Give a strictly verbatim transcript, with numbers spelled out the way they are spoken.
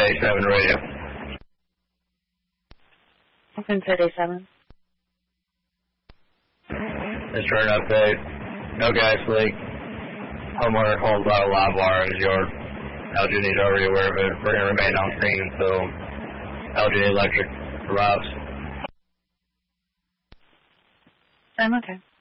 A seven radio. Open set A seven. Insurance update. No gas leak. Homeowner holds out a live wire as your L G is already aware of it. We're going to remain on scene until L G Electric arrives. I'm okay.